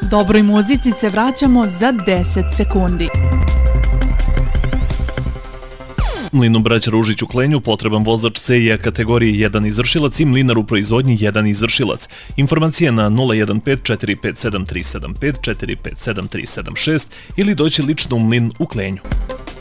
Dobroj muzici se vraćamo za 10 sekundi. Mlinu braća Ružić u Klenju potreban vozač CIA kategorije 1 izvršilac i mlinar u proizvodnji 1 izvršilac. Informacije na 015 457 375 457 376 ili doći lično u mlin u Klenju.